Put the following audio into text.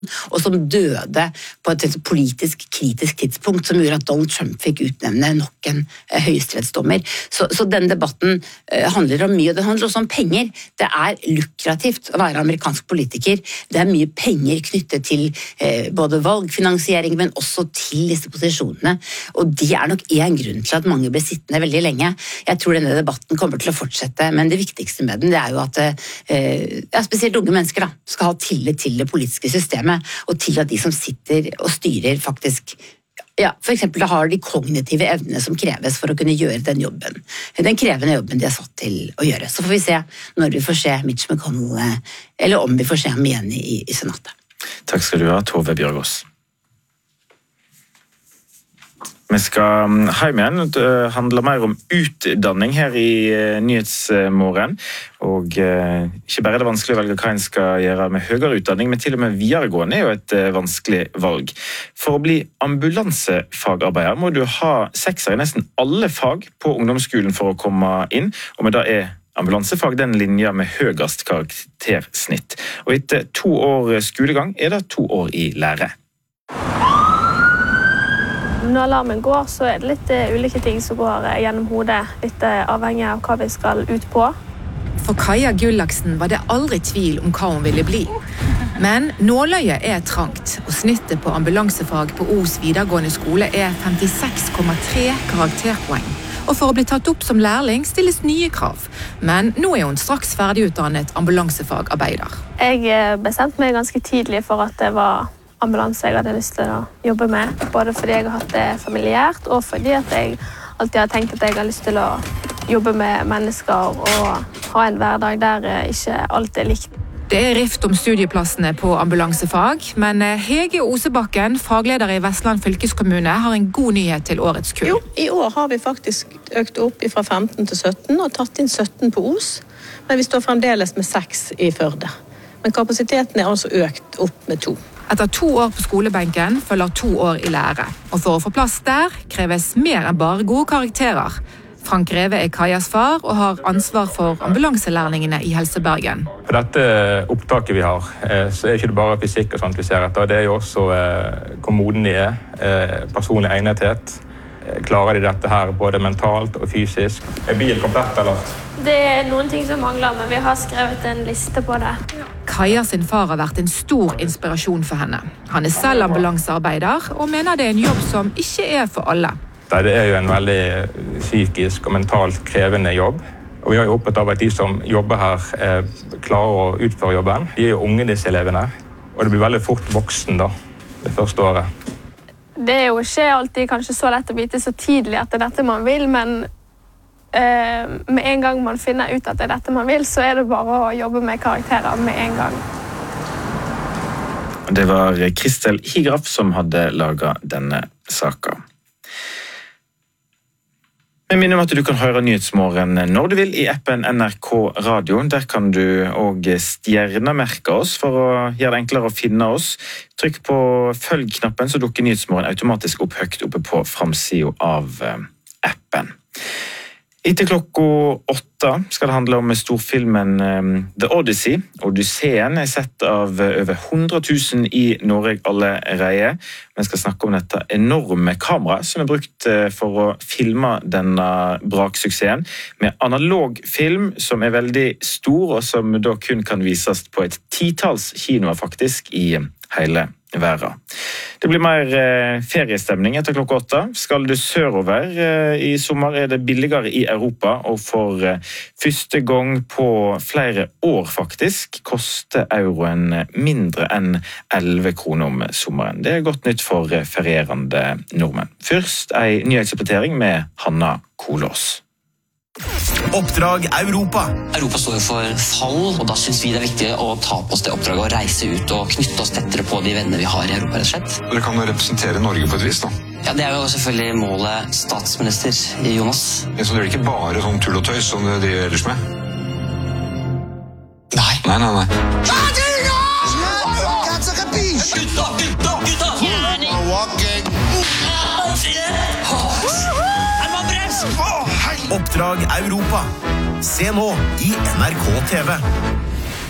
og som døde på et politisk kritisk tidspunkt som gjorde at Donald Trump fikk utnevne nok en høyesterettsdommer. Så denne debatten handler om mye, og det handler også om penger. Det lukrativt å være amerikansk politiker. Det mye penger knyttet til både valgfinansiering, men også til disse posisjonene, og de nok en grunn til at mange blir sittende veldig lenge. Jeg tror denne debatten kommer til å fortsette, men det viktigste med den det jo at spesielt unge mennesker skal ha tillit til det politiske systemet, og til at de som sitter og styrer faktisk for eksempel har de kognitive evnene som kreves for å kunne gjøre den jobben. Den krevende jobben de satt til å gjøre. Så får vi se når vi får se Mitch McConnell, eller om vi får se ham igjen i senatet. Takk skal du ha, Tove Bjørgaas. Vi skal hjem igjen. Det handler mer om utdanning her i Nyhetsmorgen. Og ikke bare det vanskelig å velge hva en skal gjøre med høyere utdanning, men til og med videregående jo et vanskelig valg. For å bli ambulansefagarbeider må du ha 6 i nesten alle fag på ungdomsskolen for å komme inn, og med det ambulansefag den linja med høyest karaktersnitt. Og etter 2 år skolegang det 2 år i lære. Når alarmen går, så det litt ulike ting som går gjennom hodet, litt avhengig av hva vi skal ut på. For Kaja Gullaksen var det aldri tvil om hva hun ville bli. Men nåløyet trangt, og snittet på ambulansefag på Os videregående skole 56,3 karakterpoeng. Og for å bli tatt opp som lærling stilles nye krav. Men nå hun straks ferdigutdannet ambulansefagarbeider. Jeg bestemte meg ganske tidlig for at det var ambulanse jeg hadde lyst til å jobbe med, både fordi jeg har hatt det familiært, og fordi at jeg alltid har tenkt at jeg har lyst til å jobbe med mennesker og ha en hverdag der ikke alt likt. Det rift om studieplassene på ambulansefag, men Hege Osebakken, fagleder i Vestland fylkeskommune, har en god nyhet til årets kull. Jo, i år har vi faktisk økt opp fra 15 til 17 og tatt inn 17 på Os, men vi står fremdeles med 6 i Førde. Men kapasiteten altså økt opp med 2. Etter 2 år på skolebenken følger 2 år i lære. Og for å få plass der kreves mer enn bare gode karakterer. Frank Greve Kajas far og har ansvar for ambulanselærlingene i Helse Bergen. For dette opptaket vi har, så ikke det bare fysikk og sånt vi ser etter. Det jo også hvor moden de personlig egnethet. Klarer de dette her både mentalt og fysisk? Bil komplett, eller? Det noen ting som mangler, men vi har skrevet en liste på det. Kaja sin far har vært en stor inspirasjon for henne. Han selv ambulansearbeider, og mener det en jobb som ikke for alle. Det jo en veldig psykisk og mentalt krevende jobb. Og vi har jo opptatt av at de som jobber her klarer å utføre jobben. De jo unge, disse elevene, og det blir veldig fort voksen da, det første året. Det jo ikke alltid kanskje så lett å vite så tidlig at det dette man vil, men med en gang man finner ut at det dette man vil, så det bare å jobbe med karakterer med en gang. Det var Kristel Higraf som hadde laget denne saken. Jeg minner om at du kan høre Nyhetsmorgen når du vil i appen NRK Radio. Der kan du også stjernemerke oss for å gjøre det enklere å finne oss. Trykk på følg-knappen så dukker Nyhetsmorgen automatisk opp høyt oppe på framsiden av appen. Etter klokka 8 skal det handle om storfilmen The Odyssey. Odysseen sett av over 100 000 i Norge allerede. Vi skal snakke om dette enorme kameraet som brukt for å filme denne braksuksessen med analog film som veldig stor og som da kun kan vises på et 10-talls kinoer faktisk i hele verden. Det blir mer feriestemning etter klokka 8. Skal du sørover i sommer det billigere i Europa, og for første gang på flere år faktisk koster euroen mindre enn 11 kroner om sommeren. Det godt nytt for ferierende nordmenn. Først en nyhetsoppdatering med Hanna Kolås. Oppdrag Europa. Europa står jo for fall, og da synes vi det viktig å ta på oss det oppdraget og reise ut og knytte oss tettere på de venner vi har i Europa, rett og slett. Dere kan jo representere Norge på et vis, da. Ja, det jo selvfølgelig målet statsminister Jonas. Ja, så det ikke bare sånn tull og tøys som de ellers med? Nei. Nei. Oppdrag Europa. Se nå i NRK TV.